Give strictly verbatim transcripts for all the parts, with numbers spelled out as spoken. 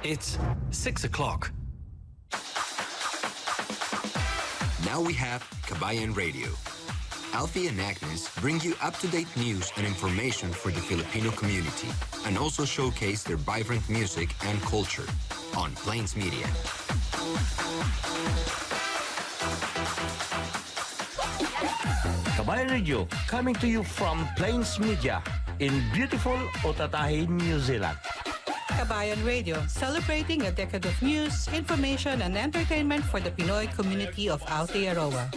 It's six o'clock. Now we have Kabayan Radio. Alfie and Agnes bring you up-to-date news and information for the Filipino community and also showcase their vibrant music and culture on Plains Media. Kabayan Radio, coming to you from Plains Media in beautiful Otatahe, New Zealand. Kabayan Radio, celebrating a decade of news, information, and entertainment for the Pinoy community of Aotearoa.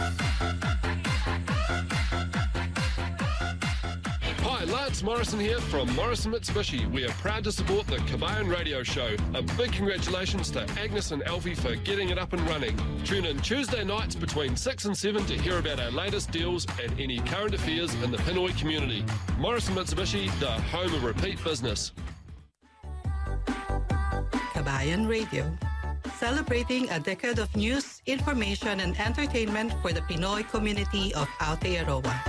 Hi, Lance Morrison here from Morrison Mitsubishi. We are proud to support the Kabayan Radio Show. A big congratulations to Agnes and Alfie for getting it up and running. Tune in Tuesday nights between six and seven to hear about our latest deals and any current affairs in the Pinoy community. Morrison Mitsubishi, the home of repeat business. Kabayan Radio, celebrating a decade of news, information, and entertainment for the Pinoy community of Aotearoa.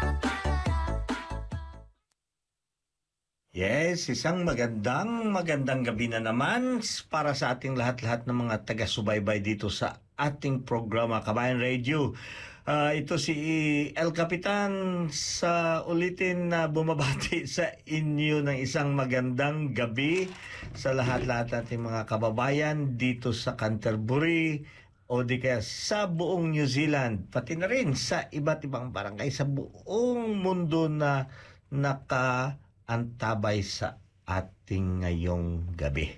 Yes, isang magandang magandang gabi na naman para sa ating lahat-lahat ng mga taga-subaybay dito sa ating programa Kabayan Radio. Uh, ito si El Capitan sa ulitin na bumabati sa inyo ng isang magandang gabi sa lahat-lahat nating mga kababayan dito sa Canterbury o di kaya sa buong New Zealand, pati na rin sa iba't ibang barangay sa buong mundo na nakaantabay sa ating ngayong gabi.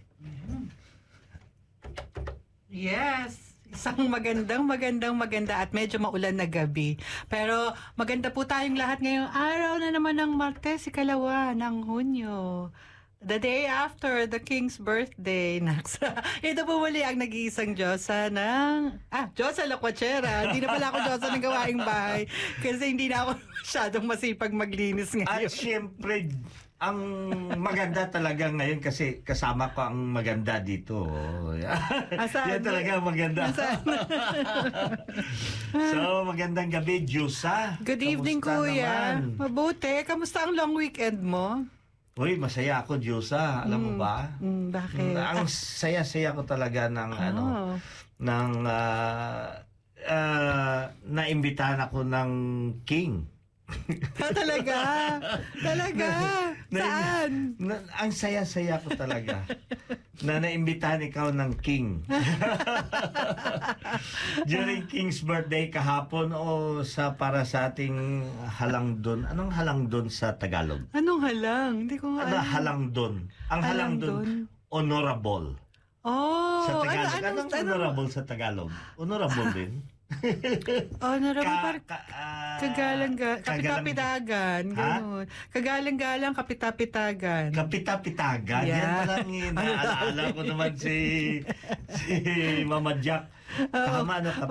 Yes! Isang magandang, magandang, maganda at medyo maulan na gabi. Pero maganda po tayong lahat ngayong araw na naman ng Martes, ikalawa ng Hunyo. The day after the King's birthday. Ito po muli ang nag-iisang Diyosa ng... Ah, Diyosa Lakwachera. Hindi na pala ako Diyosa ng gawaing bahay kasi hindi na ako masyadong masipag maglinis ngayon. At syempre, ang maganda talaga ngayon kasi kasama ko ang maganda dito. Asan? Yan talaga ang maganda. So, magandang gabi, Diyosa. Good evening, Kamusta Kuya. naman? Mabuti. Kamusta ang long weekend mo? Uy, masaya ako, Diyosa. Alam mo ba? Mm, bakit? Mm, ang saya-saya ko talaga ng Oh. ano, ng uh, uh, naimbitahan ako ng King. Ah, talaga? Talaga? Saan? Na, ang saya-saya ko talaga na naimbitahan ikaw ng King. During King's birthday kahapon o sa para sa ating halangdon. Anong halangdon sa Tagalog? Anong halang? Hindi ko nga Ano alam. halangdon? Ang halangdon, honorable. Oh, Sa Tagalog. ano, Anong ano, honorable sa Tagalog? Honorable din. honorable Ka- par ka- ah, kagalang-ga, kagalang- kapitapitagan, Ha? gano'n. Kagalang-galang, kapitapitagan. Kapita-pitagan. Yeah. Yan palang inaalaala ko naman si si Mama Jack. Tama, ano,